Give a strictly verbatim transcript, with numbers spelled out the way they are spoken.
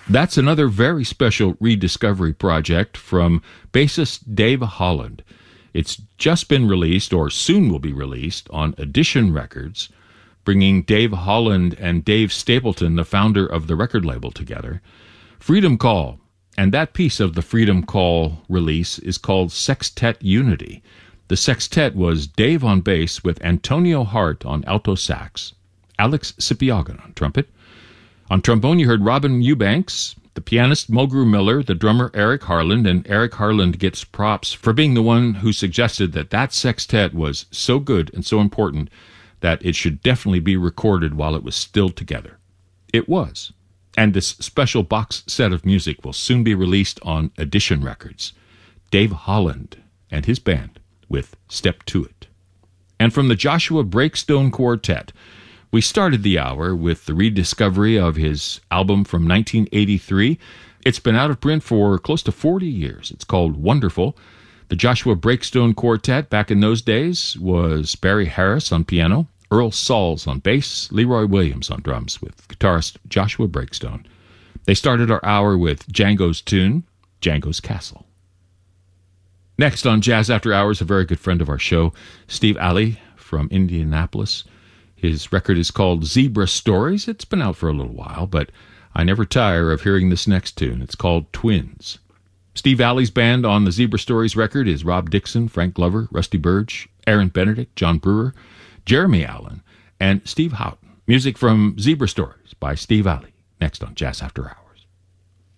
That's another very special rediscovery project from bassist Dave Holland. It's just been released, or soon will be released, on Edition Records, bringing Dave Holland and Dave Stapleton, the founder of the record label, together. Freedom Call, and that piece of the Freedom Call release is called Sextet Unity. The sextet was Dave on bass with Antonio Hart on alto sax, Alex Sipiagan on trumpet. On trombone, you heard Robin Eubanks, the pianist Mulgrew Miller, the drummer Eric Harland, and Eric Harland gets props for being the one who suggested that that sextet was so good and so important that it should definitely be recorded while it was still together. It was. And this special box set of music will soon be released on Edition Records. Dave Holland and his band with Step to It. And from the Joshua Breakstone Quartet, we started the hour with the rediscovery of his album from nineteen eighty-three. It's been out of print for close to forty years. It's called Wonderful. The Joshua Breakstone Quartet back in those days was Barry Harris on piano, Earl Sauls on bass, Leroy Williams on drums with guitarist Joshua Breakstone. They started our hour with Django's tune, Django's Castle. Next on Jazz After Hours, a very good friend of our show, Steve Alley from Indianapolis. His record is called Zebra Stories. It's been out for a little while, but I never tire of hearing this next tune. It's called Twins. Steve Alley's band on the Zebra Stories record is Rob Dixon, Frank Glover, Rusty Burge, Aaron Benedict, John Brewer, Jeremy Allen, and Steve Houghton. Music from Zebra Stories by Steve Alley. Next on Jazz After Hours.